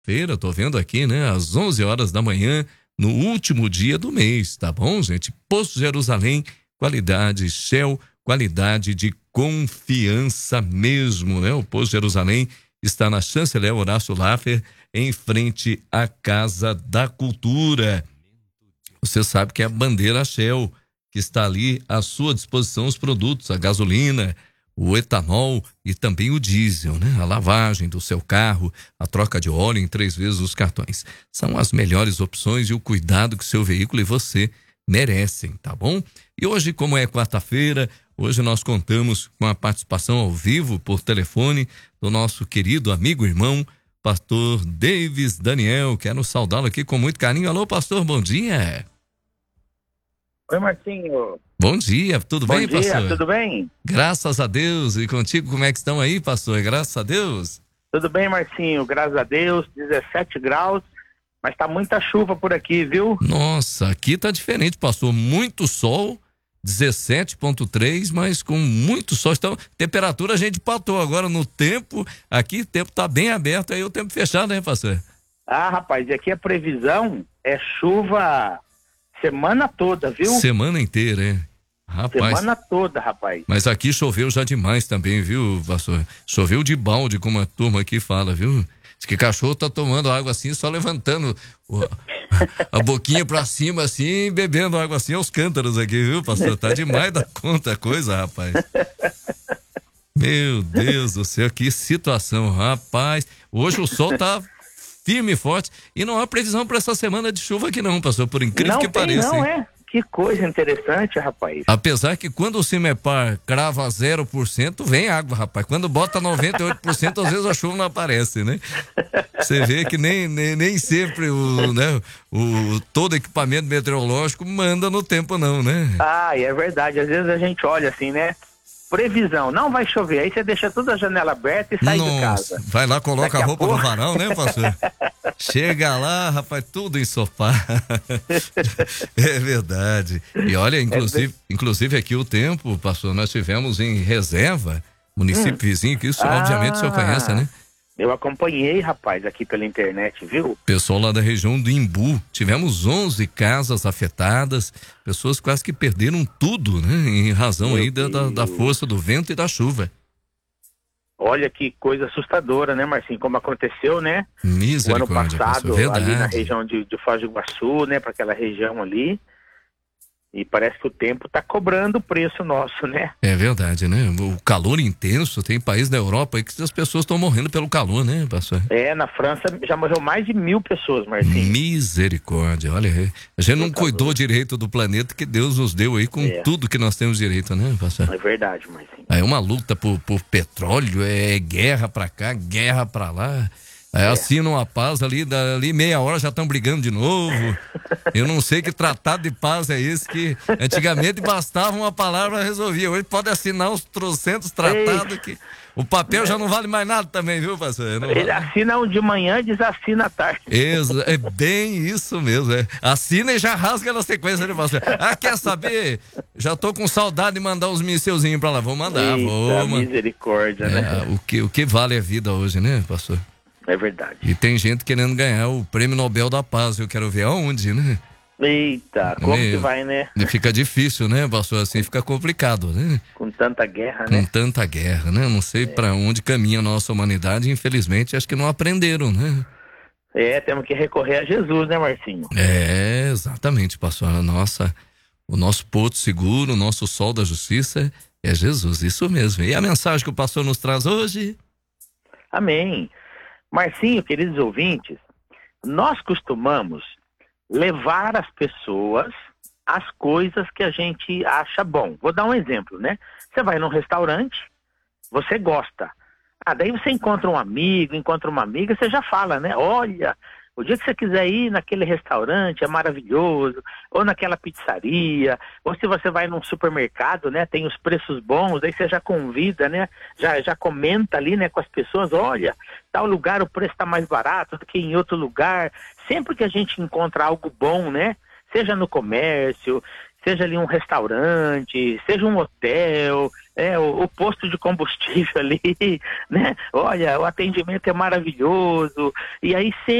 quarta-feira, tô vendo aqui, né? Às 11 horas da manhã, no último dia do mês, tá bom, gente? Posto Jerusalém, qualidade Shell, qualidade de confiança mesmo, né? O Posto Jerusalém está na Chanceler Horácio Laffer, em frente à Casa da Cultura. Você sabe que é a bandeira Shell, que está ali à sua disposição os produtos, a gasolina, o etanol e também o diesel, né? A lavagem do seu carro, a troca de óleo em 3 vezes os cartões. São as melhores opções e o cuidado que o seu veículo e você merecem, tá bom? E hoje, como é quarta-feira, hoje nós contamos com a participação ao vivo por telefone do nosso querido amigo e irmão, pastor Davis Daniel. Quero saudá-lo aqui com muito carinho. Alô, pastor, bom dia. Oi, Marcinho. Bom dia, tudo bem, pastor? Bom dia, tudo bem? Graças a Deus. E contigo, como é que estão aí, pastor? Graças a Deus. Tudo bem, Marcinho, graças a Deus, 17 graus, mas tá muita chuva por aqui, viu? Nossa, aqui tá diferente, pastor. Muito sol, 17,3, mas com muito sol. Então, temperatura a gente patou. Agora no tempo, aqui o tempo tá bem aberto, aí o tempo fechado, hein, pastor? Ah, rapaz, e aqui a previsão é chuva semana toda, viu? Semana inteira, hein? Rapaz. Semana toda, rapaz. Mas aqui choveu já demais também, viu, pastor? Choveu de balde, como a turma aqui fala, viu? Diz que cachorro tá tomando água assim, só levantando a boquinha pra cima assim, bebendo água assim aos cântaros aqui, viu, pastor? Tá demais da conta a coisa, rapaz. Meu Deus do céu, que situação, rapaz. Hoje o sol tá firme e forte e não há previsão para essa semana de chuva aqui não, pastor, por incrível que pareça. Não, é? Que coisa interessante, rapaz. Apesar que quando o Cimepar crava 0%, vem água, rapaz. Quando bota 98%, às vezes a chuva não aparece, né? Você vê que nem sempre todo equipamento meteorológico manda no tempo não, né? Ah, é verdade. Às vezes a gente olha assim, né? Previsão, não vai chover, aí você deixa toda a janela aberta e sai de casa. Vai lá, coloca a roupa no varal, né, pastor? Chega lá, rapaz, tudo ensopado. É verdade. E olha, inclusive aqui o tempo, pastor, nós tivemos em Reserva, município vizinho, que isso obviamente o senhor conhece, né? Eu acompanhei, rapaz, aqui pela internet, viu? Pessoal lá da região do Imbu, tivemos 11 casas afetadas, pessoas quase que perderam tudo, né? Em razão aí da força do vento e da chuva. Olha que coisa assustadora, né, Marcinho? Como aconteceu, né? Misericórdia, o ano passado, verdade. ali na região de Foz do Iguaçu, né? Para aquela região ali. E parece que o tempo tá cobrando o preço nosso, né? É verdade, né? O calor intenso, tem país da Europa aí que as pessoas estão morrendo pelo calor, né, pastor? Na França já morreu mais de 1.000 pessoas, Marcinho. Misericórdia, olha, a gente não cuidou direito do planeta que Deus nos deu aí com tudo que nós temos direito, né, pastor? É verdade, Marcinho. É uma luta por petróleo, é guerra pra cá, guerra pra lá. Aí assinam a paz ali meia hora já estão brigando de novo. Eu não sei que tratado de paz é esse que antigamente bastava uma palavra resolvia. Hoje pode assinar uns trocentos tratados que o papel já não vale mais nada também, viu, pastor? Ele assina um de manhã e desassina à tarde. É bem isso mesmo. Assina e já rasga na sequência, né, pastor? Ah, quer saber? Já tô com saudade de mandar uns misseuzinhos pra lá. Vou mandar, misericórdia, né? O que vale a vida hoje, né, pastor? É verdade. E tem gente querendo ganhar o Prêmio Nobel da Paz. Eu quero ver aonde, né? Eita, como que vai, né? Fica difícil, né, pastor? Assim fica complicado, né? Com tanta guerra, né? Com tanta guerra, né? Não sei pra onde caminha a nossa humanidade. Infelizmente, acho que não aprenderam, né? Temos que recorrer a Jesus, né, Marcinho? Exatamente, pastor. O nosso porto seguro, o nosso sol da justiça é Jesus, isso mesmo. E a mensagem que o pastor nos traz hoje? Amém. Marcinho, queridos ouvintes, nós costumamos levar as pessoas às coisas que a gente acha bom. Vou dar um exemplo, né? Você vai num restaurante, você gosta. Daí você encontra um amigo, encontra uma amiga, você já fala, né? Olha, o dia que você quiser ir naquele restaurante é maravilhoso, ou naquela pizzaria, ou se você vai num supermercado, né? Tem os preços bons, aí você já convida, né? Já comenta ali, né, com as pessoas, olha, tal lugar o preço está mais barato do que em outro lugar. Sempre que a gente encontra algo bom, né? Seja no comércio, seja ali um restaurante, seja um hotel, o posto de combustível ali, né? Olha, o atendimento é maravilhoso. E aí